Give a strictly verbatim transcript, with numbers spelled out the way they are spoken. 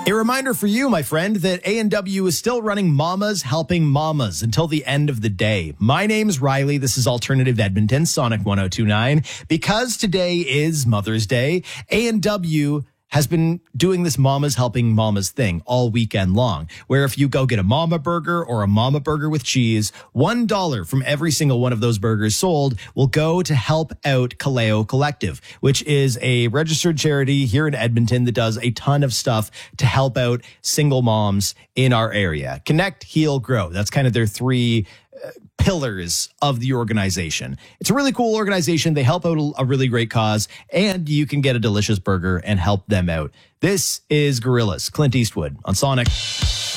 A reminder for you, my friend, that A and W is still running Mamas Helping Mamas until the end of the day. My name's Riley. This is Alternative Edmonton, Sonic one oh two point nine. Because today is Mother's Day, A and W has been doing this Mamas Helping Mamas thing all weekend long, where if you go get a Mama Burger or a Mama Burger with cheese, one dollar from every single one of those burgers sold will go to help out Kaleo Collective, which is a registered charity here in Edmonton that does a ton of stuff to help out single moms in our area. Connect, Heal, Grow. That's kind of their three uh, pillars of the organization. It's a really cool organization. They help out a really great cause, and you can get a delicious burger and help them out. This is Gorillaz, Clint Eastwood on Sonic.